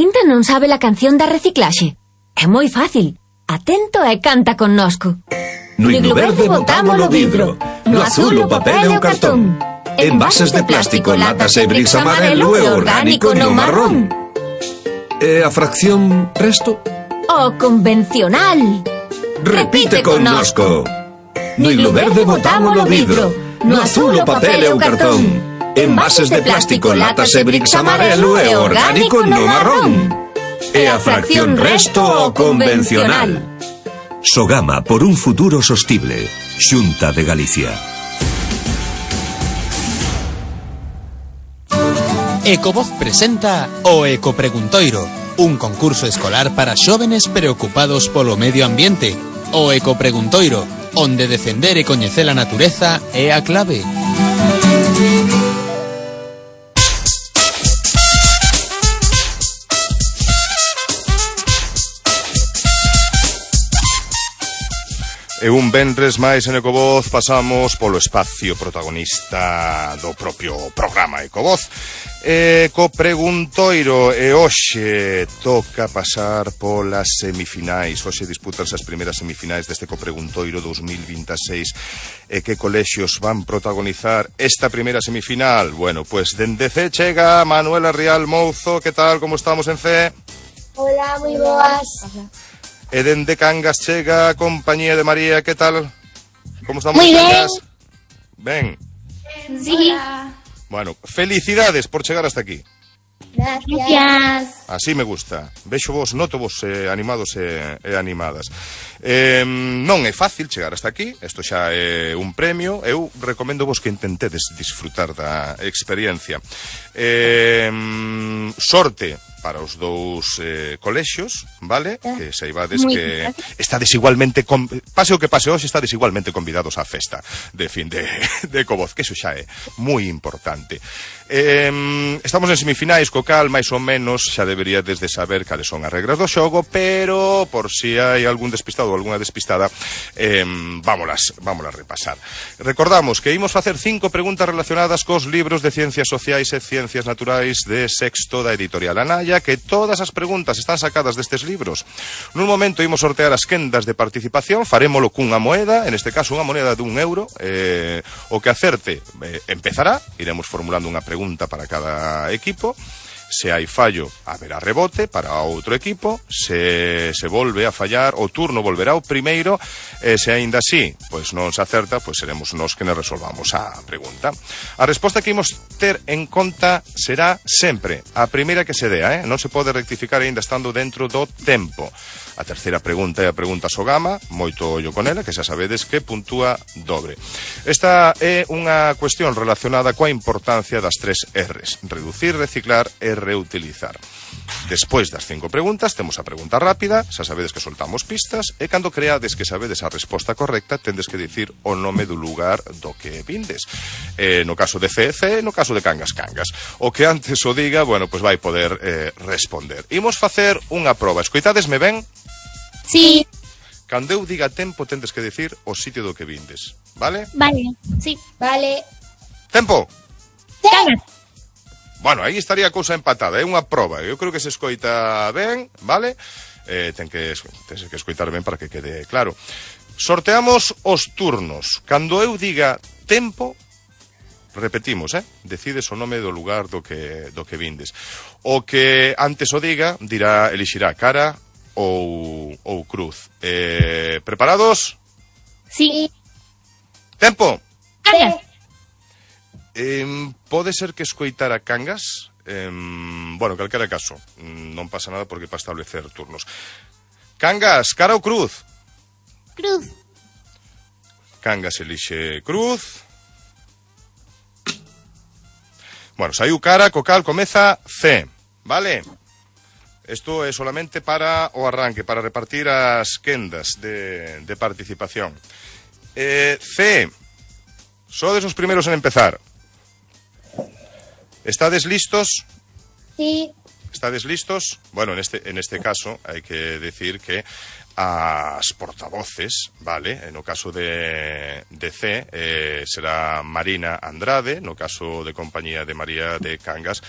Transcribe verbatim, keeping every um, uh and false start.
Aínda non sabe a canción da reciclaxe? É moi fácil. Atento e canta connosco. No iglo verde botámolo vidro, no azul o papel e o cartón. Envases de plástico, latas e bricks amarelo e orgánico no marrón. E a fracción resto? O convencional. Repite connosco. No iglo verde botámolo vidro, no azul o papel e o cartón. Envases de plástico, latas e bricks amarelo e orgánico no marrón. E a fracción resto o convencional. Sogama por un futuro sostible. Xunta de Galicia. Ecovoz presenta o Ecopreguntoiro, un concurso escolar para xóvenes preocupados polo medio ambiente. O Ecopreguntoiro, onde defender e coñecer a natureza é a clave. E un venres máis en Ecovoz pasamos polo espacio protagonista do propio programa Ecovoz. Ecopreguntoiro, e hoxe toca pasar polas semifinais. Hoxe disputanse as primeiras semifinais deste Ecopreguntoiro dos mil veintiséis. E que colexios van protagonizar esta primeira semifinal? Bueno, pois pues, dende C chega Manuela Rial Mouzo. Que tal, como estamos en C? Hola, moi boas. E dende Cangas chega a compañía de María, que tal? Como estamos en Cangas? Ben. Sí. Bueno, felicidades por chegar hasta aquí. Gracias. Así me gusta. Vexo vos, noto vos eh, animados e, e animadas. Eh, non é fácil chegar hasta aquí. Isto xa é un premio. Eu recomendo vos que intentedes disfrutar da experiencia. Eh, sorte para os dous eh, colexios, vale? Que saibades que está desigualmente con... pase o que pase hoxe, está desigualmente convidados á festa de fin de, de Ecovoz, que iso xa é moi importante. Eh, estamos en semifinais, co cal máis ou menos xa deberíades de saber cales son as regras do xogo, pero por si hai algún despistado ou algunha despistada, eh, vámolas, vámolas repasar. Recordamos que imos facer cinco preguntas relacionadas cos libros de Ciencias Sociais e Ciencias Naturais de sexto da editorial Anaya, que todas as preguntas están sacadas destes libros. Nun momento imos sortear as quendas de participación, farémolo cunha moeda, en este caso unha moeda dun euro. Eh, o que acerte eh, empezará, iremos formulando unha pregunta para cada equipo. Se hai fallo, haberá rebote para outro equipo. Se se volve a fallar, o turno volverá ao primeiro. E se aínda así, pois non se acerta, pois seremos nós que nos resolvamos a pregunta. A resposta que imos ter en conta será sempre a primeira que se dea, eh? Non se pode rectificar aínda estando dentro do tempo. A terceira pregunta é a pregunta Sogama, moito ollo con ela, que xa sabedes que puntúa dobre. Esta é unha cuestión relacionada coa importancia das tres R's: reducir, reciclar e reutilizar. Despois das cinco preguntas, temos a pregunta rápida, xa sabedes que soltamos pistas, e cando creades que sabedes a resposta correcta, tendes que dicir o nome do lugar do que vindes. Eh, no caso de C, C, no caso de Cangas, Cangas. O que antes o diga, bueno, pois vai poder eh, responder. Imos facer unha proba. Escoitadesme ben? Sí. Cando eu diga tempo, tendes que dicir o sitio do que vindes, vale? Vale, sí. Vale. Tempo. Sí. Bueno, aí estaría a cousa empatada, é unha proba. Eu creo que se escoita ben, vale? Eh, ten que, ten que escoitar ben para que quede claro. Sorteamos os turnos. Cando eu diga tempo, repetimos, eh? Decides o nome do lugar do que, do que vindes. O que antes o diga, dirá, elixirá cara ou, ou cruz. Eh, preparados? Sí. Tempo. Cangas. Eh, pode ser que escoitara Cangas? Eh, bueno, calquera caso, non pasa nada porque para establecer turnos. Cangas, cara ou cruz? Cruz. Cangas elixe cruz. Bueno, saiu cara, co cal comeza C, vale? Isto é solamente para o arranque, para repartir as quendas de, de participación. Eh, C, sodes os primeros en empezar. ¿Estades listos? Sí. ¿Estades listos? Bueno, en este, en este caso hai que decir que as portavoces, vale, no caso de, de C, eh, será Marina Andrade, no caso de compañía de María de Cangas,